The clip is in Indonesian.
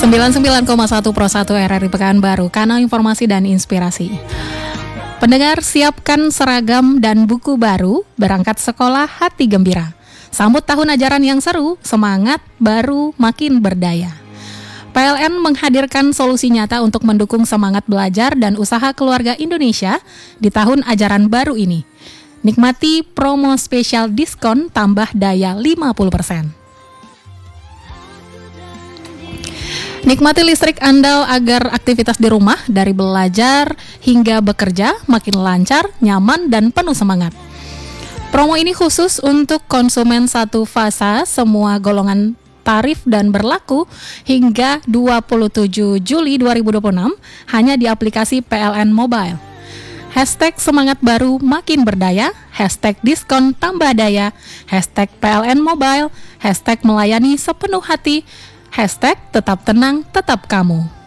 99,1 Pro 1 RRI Pekanbaru, kanal informasi dan inspirasi. Pendengar, siapkan seragam dan buku baru, berangkat sekolah hati gembira. Sambut tahun ajaran yang seru, semangat baru makin berdaya. PLN menghadirkan solusi nyata untuk mendukung semangat belajar dan usaha keluarga Indonesia di tahun ajaran baru ini. Nikmati promo spesial diskon tambah daya 50%. Nikmati listrik andal agar aktivitas di rumah dari belajar hingga bekerja makin lancar, nyaman, dan penuh semangat. Promo ini khusus untuk konsumen satu fasa semua golongan tarif dan berlaku hingga 27 Juli 2026 hanya di aplikasi PLN Mobile. Hashtag semangat baru makin berdaya, hashtag diskon tambah daya, hashtag PLN Mobile, hashtag melayani sepenuh hati, hashtag tetap tenang, tetap kamu.